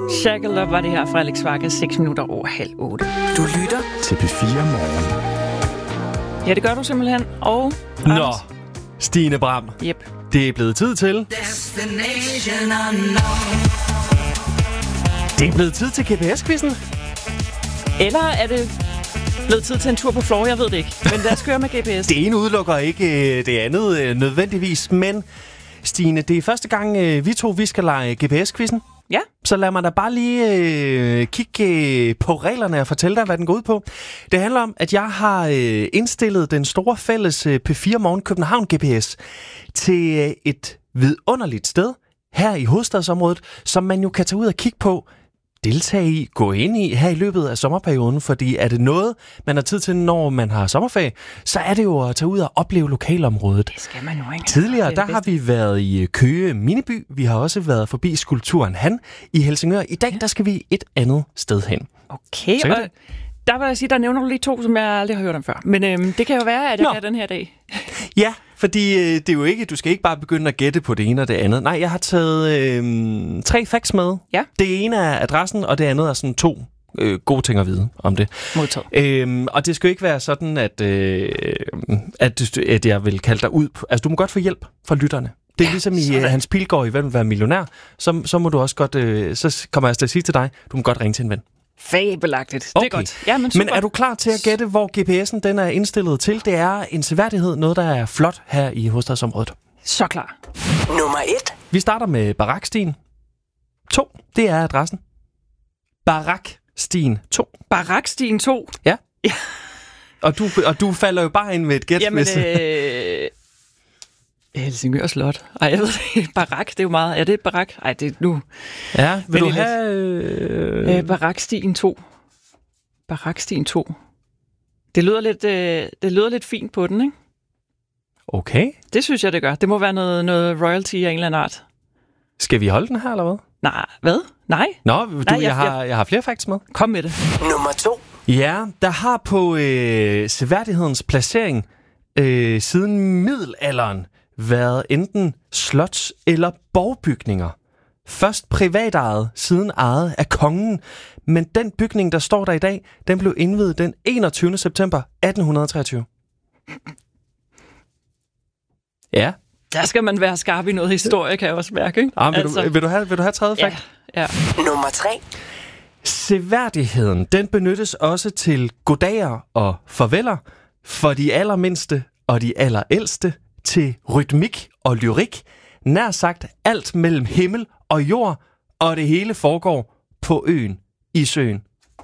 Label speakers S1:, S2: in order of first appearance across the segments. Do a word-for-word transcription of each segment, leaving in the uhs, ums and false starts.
S1: Shackle Up var det her fra Alex Varga, seks minutter over halv otte.
S2: Du lytter
S3: til P fire Morgen.
S1: Ja, det gør du simpelthen. Og
S3: Nå, Anders. Stine Bram.
S1: Yep.
S3: Det er blevet tid til... Det er blevet tid til G P S-quizzen.
S1: Eller er det blevet tid til en tur på floor? Jeg ved det ikke. Men lad os køre med G P S.
S3: Det ene udelukker ikke det andet nødvendigvis, men Stine, det er første gang, vi to vi skal lege G P S-quizzen.
S1: Ja.
S3: Så lad mig da bare lige øh, kigge øh, på reglerne og fortælle dig, hvad den går ud på. Det handler om, at jeg har øh, indstillet den store fælles øh, P fire Morgen København G P S til øh, et vidunderligt sted her i hovedstadsområdet, som man jo kan tage ud og kigge på, deltage i, gå ind i her i løbet af sommerperioden, fordi er det noget, man har tid til, når man har sommerferie, så er det jo at tage ud og opleve lokalområdet.
S1: Det skal man jo ikke.
S3: Tidligere, der har vi været i Køge Miniby. Vi har også været forbi Skulpturen Han i Helsingør. I dag, der skal vi et andet sted hen.
S1: Okay, og der vil jeg sige, der nævner du lige to, som jeg aldrig har hørt om før. Men øhm, det kan jo være, at jeg Nå. kan den her dag.
S3: Ja, fordi øh, det er jo ikke, du skal ikke bare begynde at gætte på det ene og det andet. Nej, jeg har taget øh, tre facts med. Ja. Det ene er adressen, og det andet er sådan to øh, gode ting at vide om det.
S1: Modtaget.
S3: Øhm, og det skal jo ikke være sådan, at, øh, at, at jeg vil kalde dig ud. Altså, du må godt få hjælp fra lytterne. Det er ja, ligesom i uh, Hans Pilgaard i Hvem vil være millionær. Så, så må du også godt, øh, så kommer jeg til at sige til dig, du må godt ringe til en ven.
S1: Fabelagtigt.
S3: Okay.
S1: Det er godt. Ja, men,
S3: men er du klar til at gætte, hvor G P S'en den er indstillet til? Det er en seværdighed, noget der er flot her i hovedstadsområdet.
S1: Så klar.
S2: Nummer et.
S3: Vi starter med Barakstien to. Det er adressen. Barakstien to.
S1: Barakstien to?
S3: Ja. ja. Og, du, og du falder jo bare ind med et gæt.
S1: Jamen, øh... Helsingør Slot. Ej, jeg ved det. Barak, det er jo meget... Er det et barak? Ej, det er nu...
S3: Ja, vil du have... Øh...
S1: Øh, Barakstien to. Barakstien to. Det lyder lidt, øh, det lyder lidt fint på den, ikke?
S3: Okay.
S1: Det synes jeg, det gør. Det må være noget, noget royalty af en eller anden art.
S3: Skal vi holde den her, eller hvad?
S1: Nej, hvad? Nej.
S3: Nå, du,
S1: Nej,
S3: jeg,
S1: jeg,
S3: har, jeg har flere facts med.
S1: Kom med det.
S2: Nummer to.
S3: Ja, der har på øh, seværdighedens placering øh, siden middelalderen været enten slots- eller borgbygninger. Først privatejet, siden ejet af kongen. Men den bygning, der står der i dag, den blev indviet den enogtyvende september atten treogtyve. Ja.
S1: Der skal man være skarp i noget historie, kan jeg også mærke, ikke?
S3: Ah, vil, altså... du, vil, du have, vil du have tredje fakt?
S1: Ja, ja.
S2: Nummer tre.
S3: Seværdigheden, den benyttes også til goddager og farveler for de allermindste og de allerældste, til rytmik og lyrik, nær sagt alt mellem himmel og jord, og det hele foregår på øen i søen.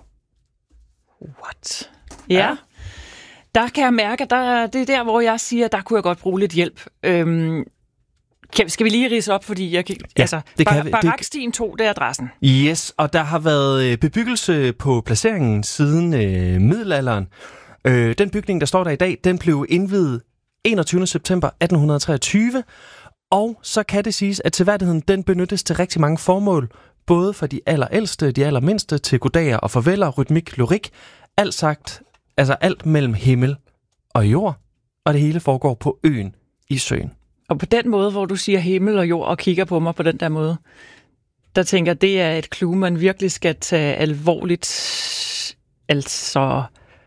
S1: What? Ja. ja. Der kan jeg mærke, at der, det er der, hvor jeg siger, at der kunne jeg godt bruge lidt hjælp. Øhm, kan, skal vi lige ridse op, fordi jeg kan...
S3: Ja,
S1: altså,
S3: det kan
S1: bar-
S3: vi.
S1: Barakstien to, det er adressen.
S3: Yes, og der har været bebyggelse på placeringen siden øh, middelalderen. Øh, den bygning, der står der i dag, den blev indviet enogtyvende september atten treogtyve, og så kan det siges, at seværdigheden den benyttes til rigtig mange formål, både for de allerældste, de allermindste, til goddager og farveler, rytmik, lyrik, alt sagt, altså alt mellem himmel og jord, og det hele foregår på øen i søen.
S1: Og på den måde, hvor du siger himmel og jord og kigger på mig på den der måde, der tænker jeg, det er et clue, man virkelig skal tage alvorligt. Altså...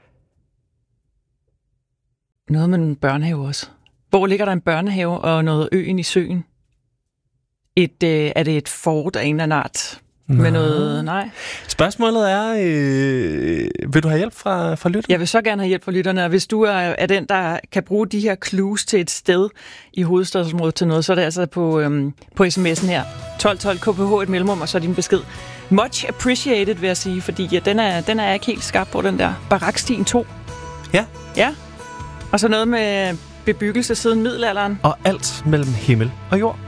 S1: Noget med en børnehave også. Hvor ligger der en børnehave og noget øen i søen? Et, øh, er det et fort af en eller anden art? Nej. Med noget... Nej.
S3: Spørgsmålet er, øh, vil du have hjælp fra, fra lytterne?
S1: Jeg vil så gerne have hjælp fra lytterne, og hvis du er, er den, der kan bruge de her clues til et sted i hovedstadsområdet til noget, så er det altså på, øhm, på sms'en her. tolv tolv K P H, et mellemrum, og så din besked. Much appreciated, vil jeg sige, fordi ja, den, er, den er ikke helt skarp på, den der. Barakstien to.
S3: Ja.
S1: Ja. Og så noget med bebyggelse siden middelalderen.
S3: Og alt mellem himmel og jord.